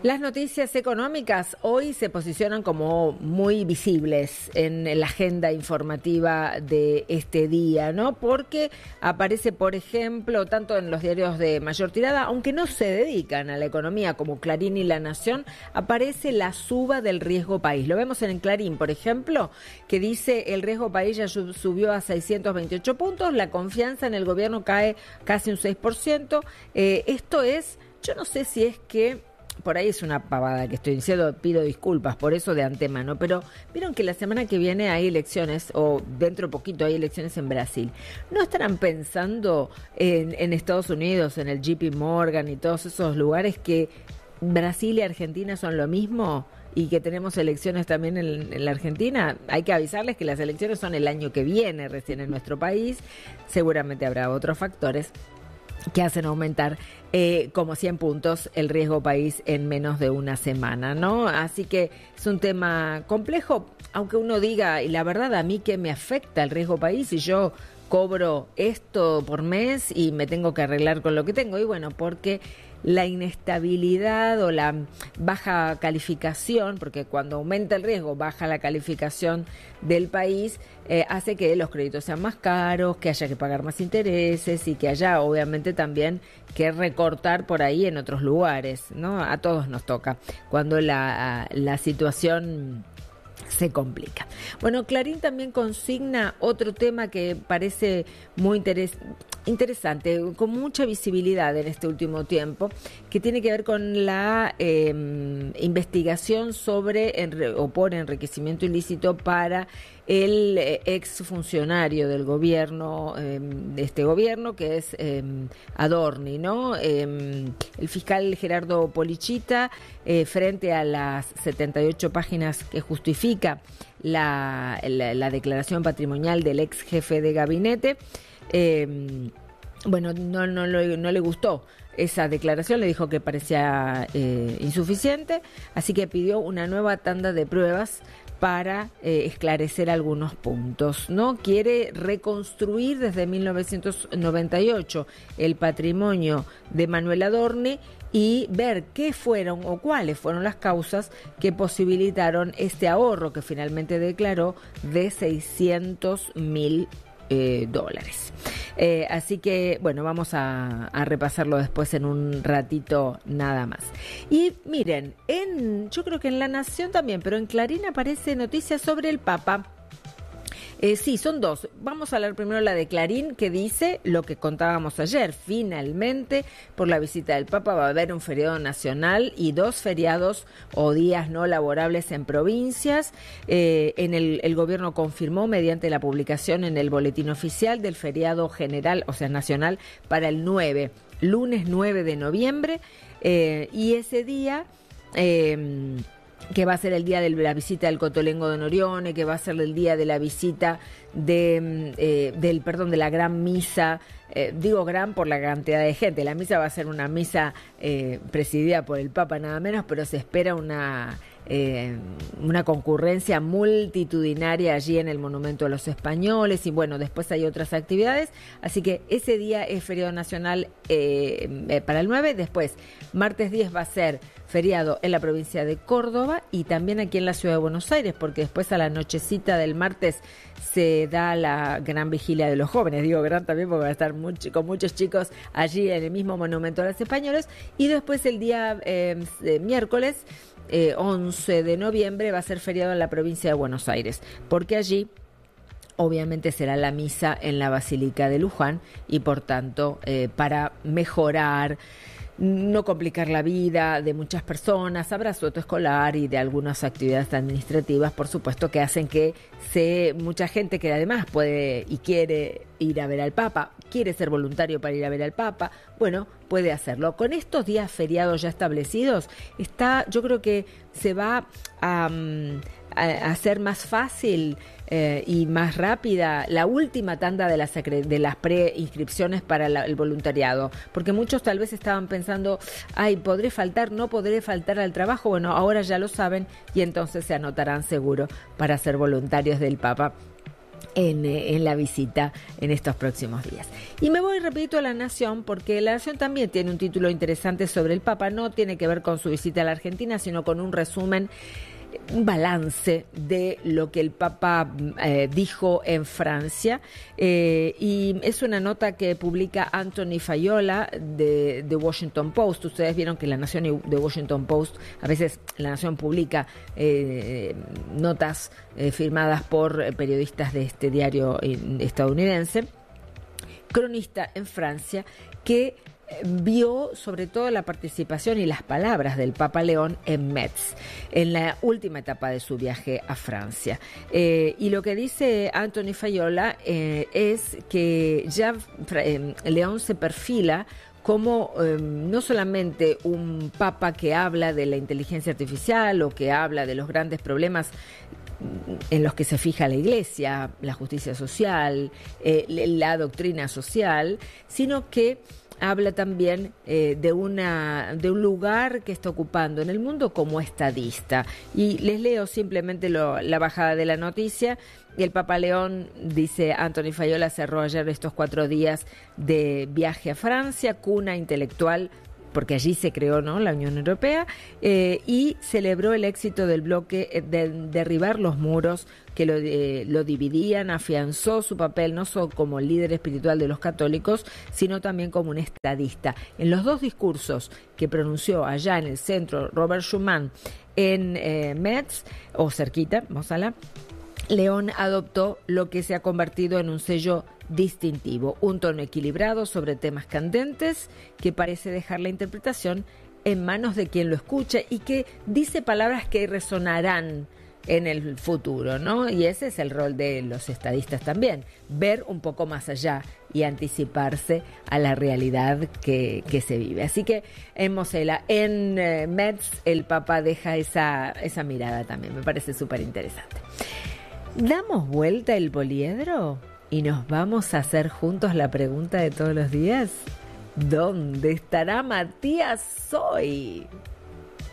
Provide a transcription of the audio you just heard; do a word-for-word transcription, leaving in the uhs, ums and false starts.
Las noticias económicas hoy se posicionan como muy visibles en la agenda informativa de este día, ¿no? Porque aparece, por ejemplo, tanto en los diarios de mayor tirada, aunque no se dedican a la economía como Clarín y La Nación, aparece la suba del riesgo país. Lo vemos en Clarín, por ejemplo, que dice el riesgo país ya subió a seiscientos veintiocho puntos, la confianza en el gobierno cae casi un seis por ciento. Eh, esto es, yo no sé si es que por ahí es una pavada que estoy diciendo, pido disculpas por eso de antemano, pero vieron que la semana que viene hay elecciones, o dentro de poquito hay elecciones en Brasil. ¿No estarán pensando en, en Estados Unidos, en el J P Morgan y todos esos lugares, que Brasil y Argentina son lo mismo y que tenemos elecciones también en, en la Argentina? Hay que avisarles que las elecciones son el año que viene recién en nuestro país. Seguramente habrá otros factores que hacen aumentar eh, como cien puntos el riesgo país en menos de una semana, ¿no? Así que es un tema complejo, aunque uno diga, y la verdad a mí que me afecta el riesgo país y yo cobro esto por mes y me tengo que arreglar con lo que tengo. Y bueno, porque la inestabilidad o la baja calificación, porque cuando aumenta el riesgo baja la calificación del país, eh, hace que los créditos sean más caros, que haya que pagar más intereses y que haya obviamente también que recortar por ahí en otros lugares, ¿no? A todos nos toca cuando la, la situación se complica. Bueno, Clarín también consigna otro tema que parece muy interes- interesante, con mucha visibilidad en este último tiempo, que tiene que ver con la eh, investigación sobre enre- o por enriquecimiento ilícito para el eh, ex funcionario del gobierno, eh, de este gobierno, que es eh, Adorni, ¿no? Eh, el fiscal Gerardo Polichita, eh, frente a las setenta y ocho páginas que justifica la, la, la declaración patrimonial del ex jefe de gabinete, eh, bueno, no, no, no, no le gustó esa declaración, le dijo que parecía eh, insuficiente, así que pidió una nueva tanda de pruebas para eh, esclarecer algunos puntos, ¿no? Quiere reconstruir desde mil novecientos noventa y ocho el patrimonio de Manuel Adorni y ver qué fueron o cuáles fueron las causas que posibilitaron este ahorro que finalmente declaró de seiscientos mil eh, dólares. Eh, así que, bueno, vamos a, a repasarlo después en un ratito nada más. Y miren, en, yo creo que en La Nación también, pero en Clarín aparece noticias sobre el Papa. Eh, sí, son dos. Vamos a hablar primero la de Clarín, que dice lo que contábamos ayer. Finalmente, por la visita del Papa va a haber un feriado nacional y dos feriados o días no laborables en provincias. Eh, en el, el gobierno confirmó mediante la publicación en el boletín oficial del feriado general, o sea, nacional, para el nueve, lunes nueve de noviembre. Eh, y ese día... Eh, que va a ser el día de la visita del Cotolengo de Norione, que va a ser el día de la visita de, eh, del, perdón, de la gran misa, eh, digo gran por la cantidad de gente, la misa va a ser una misa eh, presidida por el Papa nada menos, pero se espera una... Eh, una concurrencia multitudinaria allí en el Monumento a los Españoles y bueno, después hay otras actividades, así que ese día es feriado nacional eh, eh, para el nueve, después martes diez va a ser feriado en la provincia de Córdoba y también aquí en la ciudad de Buenos Aires, porque después a la nochecita del martes se da la gran vigilia de los jóvenes, digo gran también porque va a estar mucho, con muchos chicos allí en el mismo Monumento a los Españoles y después el día eh, eh, miércoles Eh, once de noviembre va a ser feriado en la provincia de Buenos Aires, porque allí obviamente será la misa en la Basílica de Luján y por tanto eh, para mejorar, no complicar la vida de muchas personas, habrá asueto escolar y de algunas actividades administrativas, por supuesto, que hacen que se, mucha gente que además puede y quiere ir a ver al Papa, quiere ser voluntario para ir a ver al Papa, bueno, puede hacerlo. Con estos días feriados ya establecidos, está, yo creo que se va a, a hacer más fácil eh, y más rápida la última tanda de las, de las preinscripciones para la, el voluntariado, porque muchos tal vez estaban pensando, ay, ¿podré faltar? ¿No podré faltar al trabajo? Bueno, ahora ya lo saben y entonces se anotarán seguro para ser voluntarios del Papa En, en la visita en estos próximos días. Y me voy, repito, a La Nación, porque La Nación también tiene un título interesante sobre el Papa. No tiene que ver con su visita a la Argentina, sino con un resumen, un balance de lo que el Papa eh, dijo en Francia. Eh, y es una nota que publica Anthony Fayola de The Washington Post. Ustedes vieron que La Nación y The Washington Post, a veces La Nación publica eh, notas eh, firmadas por eh, periodistas de este diario eh, estadounidense, cronista en Francia, que vio sobre todo la participación y las palabras del Papa León en Metz, en la última etapa de su viaje a Francia. Eh, y lo que dice Anthony Fayola eh, es que ya eh, León se perfila como eh, no solamente un papa que habla de la inteligencia artificial o que habla de los grandes problemas en los que se fija la Iglesia, la justicia social, eh, la doctrina social, sino que habla también eh, de, una, de un lugar que está ocupando en el mundo como estadista. Y les leo simplemente lo, la bajada de la noticia. El Papa León, dice Anthony Fayola, cerró ayer estos cuatro días de viaje a Francia, cuna intelectual, porque allí se creó, ¿no?, la Unión Europea, eh, y celebró el éxito del bloque de derribar los muros que lo, eh, lo dividían, afianzó su papel no solo como líder espiritual de los católicos, sino también como un estadista. En los dos discursos que pronunció allá en el centro Robert Schuman en eh, Metz, o cerquita, Mosala, León adoptó lo que se ha convertido en un sello distintivo, un tono equilibrado sobre temas candentes que parece dejar la interpretación en manos de quien lo escucha y que dice palabras que resonarán en el futuro, ¿no? Y ese es el rol de los estadistas también, ver un poco más allá y anticiparse a la realidad que, que se vive. Así que en Mosela, en eh, Metz, el Papa deja esa, esa mirada también, me parece súper interesante. ¿Damos vuelta el poliedro y nos vamos a hacer juntos la pregunta de todos los días? ¿Dónde estará Matías hoy?